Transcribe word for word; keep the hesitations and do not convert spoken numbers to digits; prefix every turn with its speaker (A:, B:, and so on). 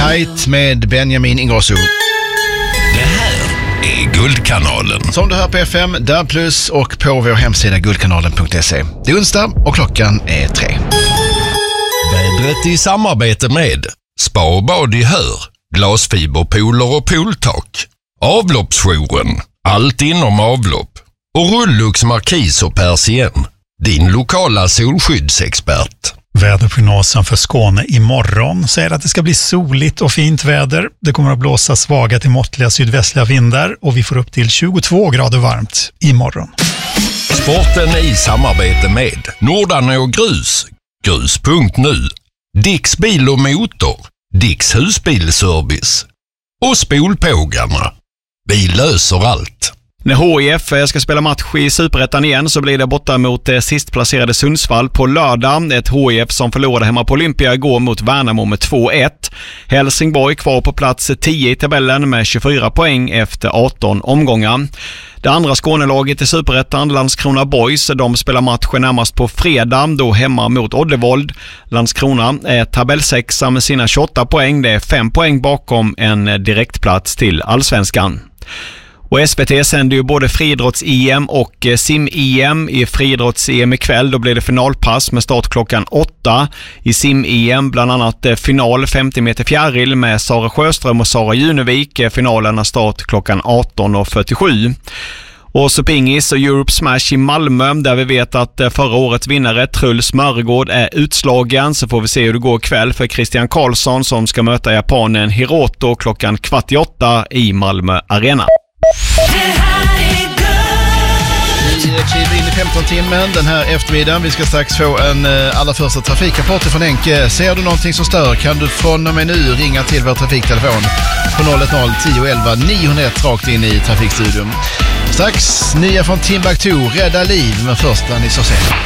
A: Kite med Benjamin Ingrosso.
B: Det här är Guldkanalen.
A: Som du hör på F M, där plus och på vår hemsida guldkanalen punkt se. Det är onsdag och klockan är tre.
B: Vädret i samarbete med Spa och bad i Hör, glasfiberpooler och pooltak, avloppsjouren, allt inom avlopp och Rullux Markis och Persien, din lokala solskyddsexpert.
C: Väderprognosen för Skåne imorgon säger att det ska bli soligt och fint väder. Det kommer att blåsa svaga till måttliga sydvästliga vindar och vi får upp till tjugotvå grader varmt imorgon.
B: Sporten i samarbete med Nordarne och Grus, grus punkt nu, Dicks bil och motor, Dicks husbilservice och Spolpågarna. Vi löser allt.
D: När H I F ska spela match i Superettan igen så blir det borta mot sistplacerade Sundsvall på lördag. Ett H I F som förlorade hemma på Olympia går mot Värnamo med två ett. Helsingborg kvar på plats tio i tabellen med tjugofyra poäng efter arton omgångar. Det andra Skånelaget i Superettan, Landskrona Boys, de spelar matchen närmast på fredag, då hemma mot Oddevold. Landskrona är tabellsexa med sina tjugoåtta poäng. Det är fem poäng bakom en direktplats till Allsvenskan. Och S V T sänder ju både friidrotts-E M och sim-E M. I friidrotts-E M ikväll då blir det finalpass med start klockan åtta. I sim-E M bland annat final femtio meter fjäril med Sara Sjöström och Sara Junevik. Finalen har start klockan arton och fyrtiosju. Och så pingis och Europe Smash i Malmö, där vi vet att förra årets vinnare Truls Mörgård är utslagen. Så får vi se hur det går ikväll för Christian Karlsson som ska möta japanen Hiroto klockan kvart i åtta i Malmö Arena.
A: Vi kliver in i femton-timmen den här eftermiddagen. Vi ska strax få en eh, allra första trafikrapport från Enke. Ser du någonting som stör kan du från och med nu ringa till vår trafiktelefon på noll ett noll tio elva niohundraett rakt in i trafikstudion. Strax nya från Timbuktu, rädda liv, men först Danny Saucedo.